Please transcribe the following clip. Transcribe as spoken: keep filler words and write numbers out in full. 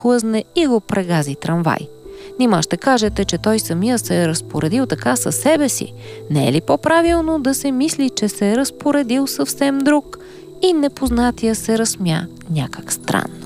хлъзне и го прегази трамвай. Нима ще кажете, че той самия се е разпоредил така със себе си. Не е ли по-правилно да се мисли, че се е разпоредил съвсем друг? И непознатия се разсмя някак странно.